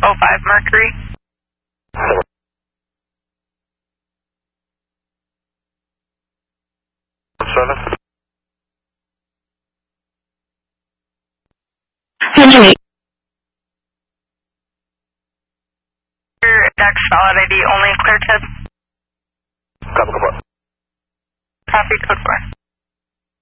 05 Mercury. Henry. Deck solid ID, only clear tip. Copy, Copy, code 4.